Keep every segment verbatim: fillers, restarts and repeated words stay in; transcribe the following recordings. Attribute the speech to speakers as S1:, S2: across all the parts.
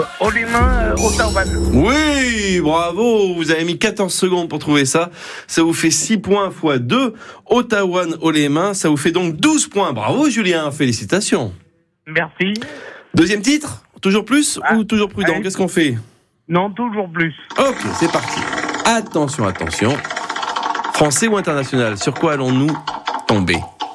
S1: Haut les mains, euh, Ottawa.
S2: Oui, bravo, vous avez mis quatorze secondes pour trouver ça. Ça vous fait six points fois deux. Ottawa, haut les mains, ça vous fait donc douze points. Bravo Julien, félicitations.
S1: Merci.
S2: Deuxième titre, toujours plus
S1: ah,
S2: ou toujours prudent?
S1: allez.
S2: Qu'est-ce qu'on fait?
S1: Non, toujours plus.
S2: Ok, c'est parti. Attention, attention. Français ou international, sur quoi allons-nous tomber?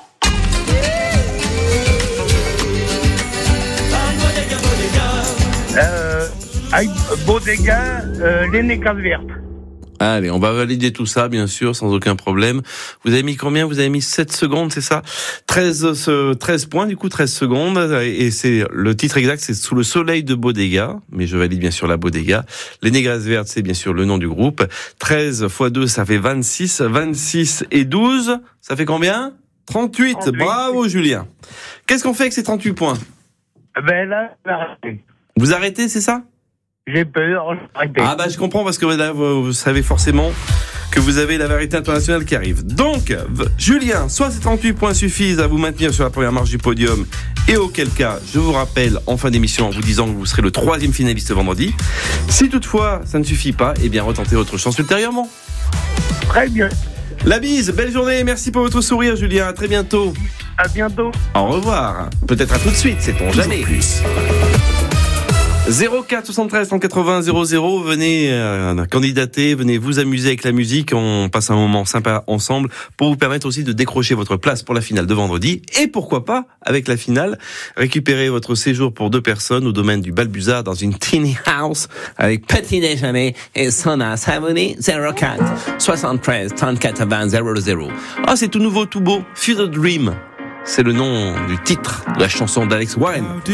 S1: Euh, avec Bodega, euh, les nécasses vertes.
S2: Allez, on va valider tout ça, bien sûr, sans aucun problème. Vous avez mis combien? Vous avez mis sept secondes, c'est ça? treize, treize points, du coup, treize secondes. Et c'est, le titre exact, c'est Sous le soleil de Bodega. Mais je valide bien sûr la Bodega. Les Négresses vertes, c'est bien sûr le nom du groupe. treize fois deux, ça fait vingt-six. vingt-six et douze, ça fait combien? trente-huit.
S1: trente-huit.
S2: Bravo, Julien. Qu'est-ce qu'on fait avec ces trente-huit points?
S1: Ben là, j'ai arrêté.
S2: Vous arrêtez, c'est ça?
S1: J'ai peur, j'ai arrêté.
S2: Ah bah je comprends parce que là, vous, vous savez forcément que vous avez la vérité internationale qui arrive. Donc, v- Julien, soit ces trente-huit points suffisent à vous maintenir sur la première marche du podium, et auquel cas, je vous rappelle en fin d'émission en vous disant que vous serez le troisième finaliste vendredi. Si toutefois ça ne suffit pas, eh bien retentez votre chance ultérieurement.
S1: Très bien.
S2: La bise, belle journée, merci pour votre sourire Julien, à très bientôt.
S1: À bientôt.
S2: Au revoir, peut-être à tout de suite, sait-on jamais.
S3: Plus.
S2: zéro quatre soixante-treize cent quatre-vingts zéro zéro, venez euh, candidater, venez vous amuser avec la musique, on passe un moment sympa ensemble pour vous permettre aussi de décrocher votre place pour la finale de vendredi et pourquoi pas, avec la finale, récupérer votre séjour pour deux personnes au domaine du Balbuzard dans une tiny house avec petit déjeuner et sauna. Savonné zéro quatre soixante-treize trente quatre-vingts zéro zéro. Ah, c'est tout nouveau, tout beau, Feel the Dream. C'est le nom du titre de la chanson d'Alex Warren.